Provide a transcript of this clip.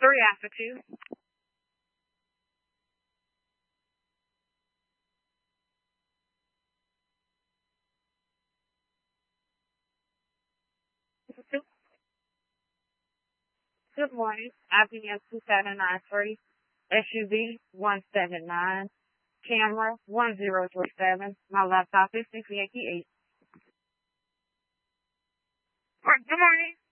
3 after 2. Good morning. IBM 2793, SUV 179, camera 1037. My laptop is 688. Good morning.